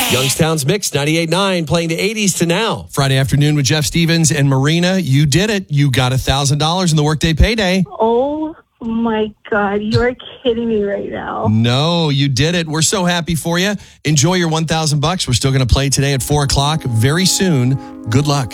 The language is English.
Youngstown's Mix 98.9 playing the 80s to now. Friday afternoon with Jeff Stevens and Marina. You did it. You got $1,000 in the Workday Payday. Oh my God, you're kidding me right now. No, you did it. We're so happy for you. Enjoy your $1,000. We're still going to play today at 4 o'clock very soon. Good luck.